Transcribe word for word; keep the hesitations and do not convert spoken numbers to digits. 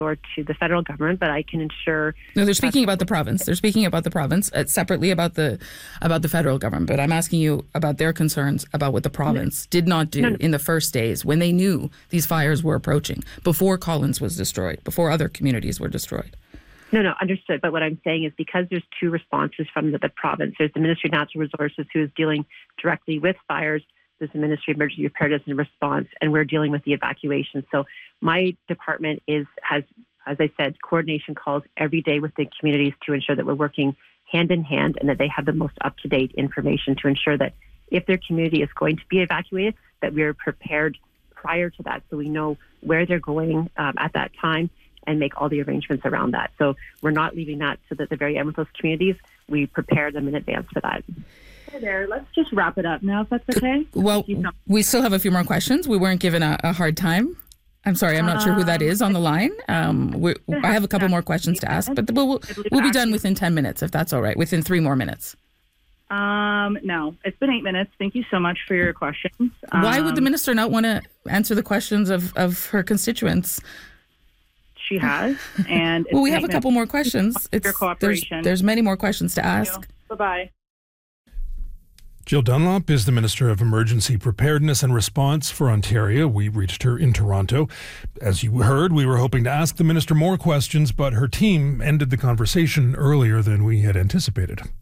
or to the federal government, but I can ensure. No, they're speaking about the province. They're speaking about the province uh, separately about the about the federal government. But I'm asking you about their concerns about what the province no. did not do no, no. in the first days when they knew these fires were approaching, before Collins was destroyed, before other communities were destroyed. No, no, understood. But what I'm saying is because there's two responses from the, the province, there's the Ministry of Natural Resources who is dealing directly with fires. There's the Ministry of Emergency Preparedness and Response, and we're dealing with the evacuation. So my department is has, as I said, coordination calls every day with the communities to ensure that we're working hand in hand and that they have the most up-to-date information to ensure that if their community is going to be evacuated, that we're prepared prior to that so we know where they're going um, at that time and make all the arrangements around that. So we're not leaving that so that the very end with those communities, we prepare them in advance for that. Hey there, let's just wrap it up now, if that's okay. Well, we still have a few more questions. We weren't given a, a hard time. I'm sorry, I'm not um, sure who that is on the line. Um, we, I have a couple more questions to ask, but we'll, we'll, we'll be done within ten minutes, if that's all right, within three more minutes. Um, no, it's been eight minutes. Thank you so much for your questions. Um, Why would the minister not want to answer the questions of, of her constituents? She has. And well, we have a couple more questions. It's, your cooperation. There's, there's many more questions to ask. Bye-bye. Jill Dunlop is the Minister of Emergency Preparedness and Response for Ontario. We reached her in Toronto. As you heard, we were hoping to ask the minister more questions, but her team ended the conversation earlier than we had anticipated.